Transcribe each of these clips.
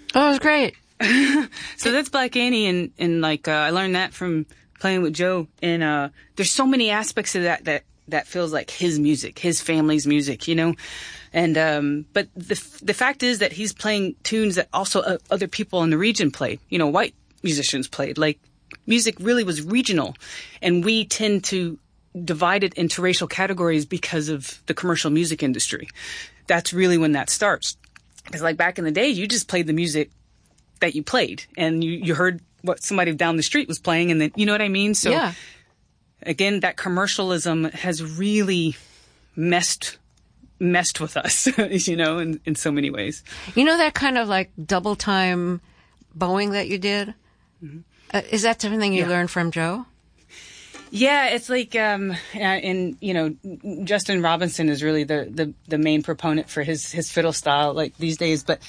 Oh, it was great. So that's Black Annie, and like I learned that from playing with Joe. And there's so many aspects of that feels like his music, his family's music, you know. And but the fact is that he's playing tunes that also other people in the region played. You know, white musicians played. Like, music really was regional, and we tend to divide it into racial categories because of the commercial music industry. That's really when that starts. Because like back in the day, you just played the music that you played, and you heard what somebody down the street was playing, and then, you know what I mean? So yeah. Again, that commercialism has really messed with us, you know, in so many ways. You know that kind of like double time bowing that you did? Mm-hmm. Is that something you learned from Joe? Yeah, it's like, and you know, Justin Robinson is really the main proponent for his fiddle style, like these days. But,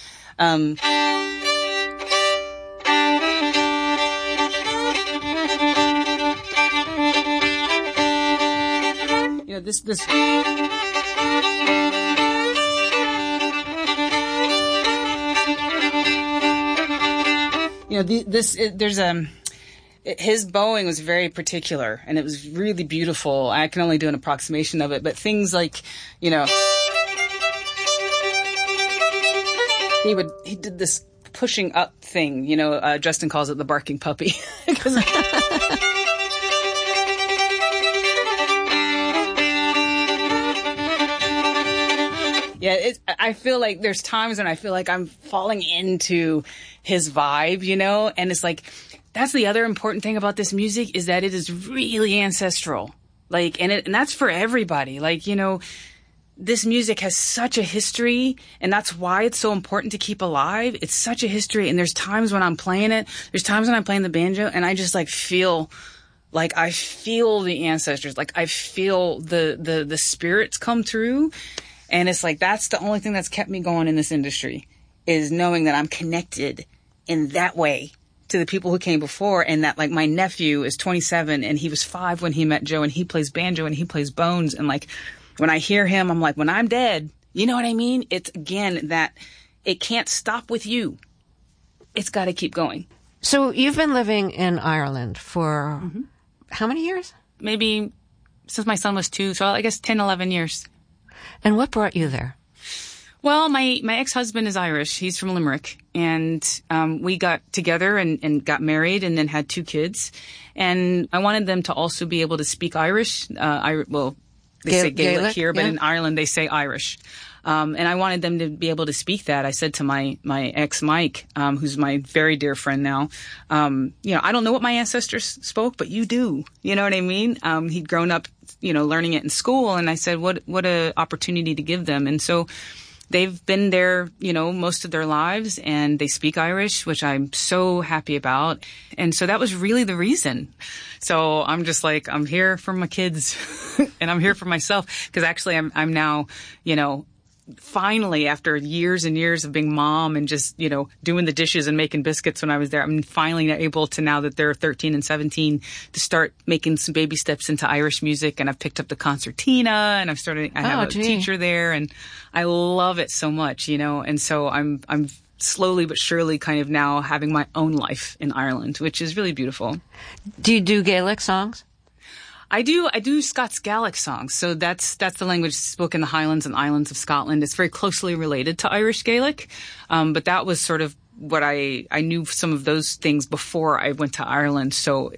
you know, this. You know, his bowing was very particular, and it was really beautiful. I can only do an approximation of it, but things like, you know, he did this pushing up thing, you know, Justin calls it the barking puppy. Yeah, I feel like there's times when I feel like I'm falling into his vibe, you know, and it's like, that's the other important thing about this music, is that it is really ancestral. Like, and that's for everybody. Like, you know, this music has such a history, and that's why it's so important to keep alive. It's such a history, and there's times when I'm playing it, there's times when I'm playing the banjo, and I just like feel the ancestors, like I feel the spirits come through. And it's like, that's the only thing that's kept me going in this industry, is knowing that I'm connected in that way to the people who came before. And that, like, my nephew is 27 and he was 5 when he met Joe, and he plays banjo and he plays bones. And like, when I hear him, I'm like, when I'm dead, you know what I mean? It's, again, that it can't stop with you. It's got to keep going. So you've been living in Ireland for how many years? Maybe since my son was 2. So I guess 10, 11 years. And what brought you there? Well, my ex-husband is Irish. He's from Limerick. And we got together and got married and then had 2 kids. And I wanted them to also be able to speak Irish. Well, they say Gaelic here, but in Ireland they say Irish. And I wanted them to be able to speak that. I said to my ex, Mike, who's my very dear friend now, you know, I don't know what my ancestors spoke, but you do. You know what I mean? He'd grown up, you know, learning it in school. And I said, what a opportunity to give them. And so they've been there, you know, most of their lives, and they speak Irish, which I'm so happy about. And so that was really the reason. So I'm just like, I'm here for my kids and I'm here for myself, because actually I'm now, you know, finally, after years and years of being mom and just, you know, doing the dishes and making biscuits when I was there, I'm finally able to, now that they're 13 and 17, to start making some baby steps into Irish music. And I've picked up the concertina, and I have a teacher there, and I love it so much, you know. And so I'm slowly but surely kind of now having my own life in Ireland, which is really beautiful. Do you do Gaelic songs? I do Scots Gaelic songs. So that's the language spoken in the Highlands and Islands of Scotland. It's very closely related to Irish Gaelic. But that was sort of what I knew some of those things before I went to Ireland. So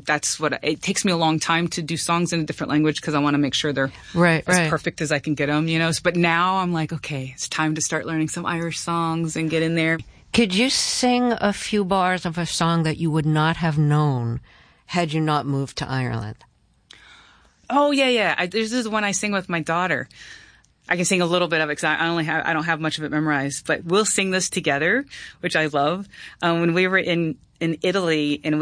it takes me a long time to do songs in a different language, because I want to make sure they're as perfect as I can get them, you know. But now I'm like, okay, it's time to start learning some Irish songs and get in there. Could you sing a few bars of a song that you would not have known had you not moved to Ireland? Oh, yeah. This is one I sing with my daughter. I can sing a little bit of it because I don't have much of it memorized, but we'll sing this together, which I love. When we were in Italy, and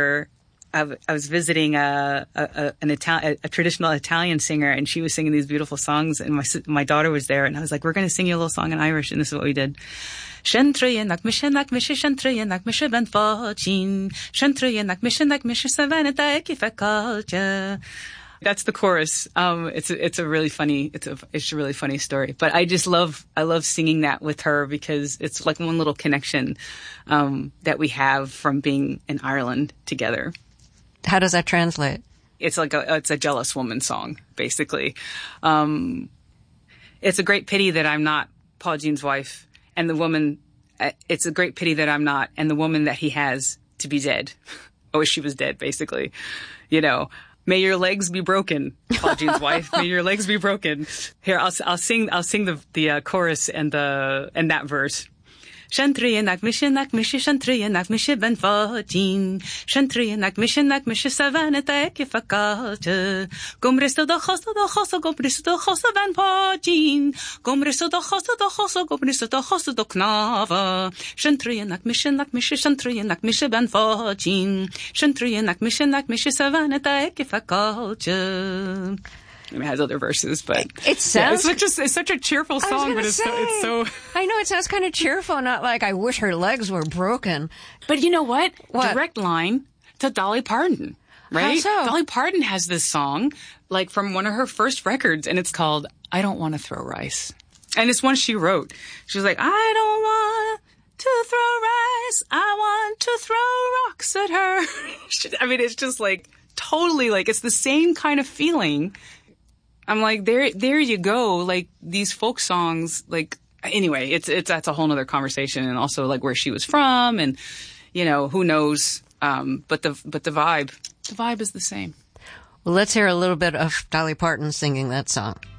I was visiting a traditional Italian singer, and she was singing these beautiful songs, and my daughter was there, and I was like, we're going to sing you a little song in Irish, and this is what we did. Shentrayenak mishenak mishe shentrayenak mishe ben fachin shentrayenak mishenak mishe savaneta ekifekalcha That's the chorus. It's a really funny story. But I love singing that with her because it's like one little connection that we have from being in Ireland together. How does that translate? It's a jealous woman song, basically. It's a great pity that I'm not Paul Jean's wife, and the woman. It's a great pity that I'm not, and the woman that he has to be dead. I wish she was dead, basically. You know, may your legs be broken, Paul Jean's wife. May your legs be broken. Here, I'll sing the chorus and that verse. Shantrianak mishe shantrianak mishe ben fajin shantrianak mishe savanete kifakalte gomristo do khoso ben fajin gomristo do khoso do knava shantrianak mishe ben fajin shantrianak mishe savanete kifakalte. It has other verses, but it sounds it's such a cheerful song. But it's so. I know it sounds kind of cheerful, not like I wish her legs were broken. But you know what? Direct line to Dolly Parton, right? How so? Dolly Parton has this song, like from one of her first records, and it's called "I Don't Want to Throw Rice," and it's one she wrote. She was like, "I don't want to throw rice. I want to throw rocks at her." I mean, it's just like totally like it's the same kind of feeling. I'm like, there you go. Like these folk songs, like, anyway, that's a whole nother conversation. And also like where she was from and, you know, who knows. But the vibe is the same. Well, let's hear a little bit of Dolly Parton singing that song.